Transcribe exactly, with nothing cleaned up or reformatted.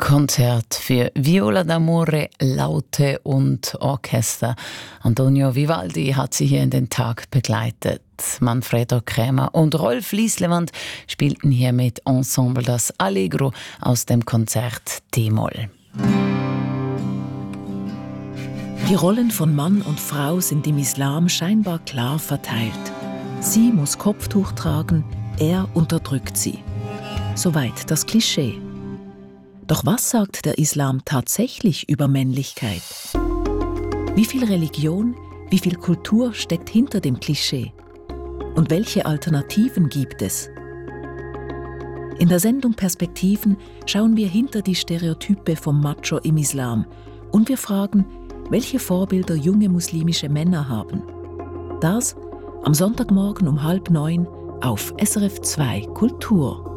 Konzert für Viola d'Amore, Laute und Orchester. Antonio Vivaldi hat sie hier in den Tag begleitet. Manfredo Krämer und Rolf Lieslewand spielten hier mit Ensemble das Allegro aus dem Konzert D-Moll. Die Rollen von Mann und Frau sind im Islam scheinbar klar verteilt. Sie muss Kopftuch tragen, er unterdrückt sie. Soweit das Klischee. Doch was sagt der Islam tatsächlich über Männlichkeit? Wie viel Religion, wie viel Kultur steckt hinter dem Klischee? Und welche Alternativen gibt es? In der Sendung Perspektiven schauen wir hinter die Stereotype vom Macho im Islam und wir fragen, welche Vorbilder junge muslimische Männer haben. Das am Sonntagmorgen um halb neun auf S R F zwei Kultur.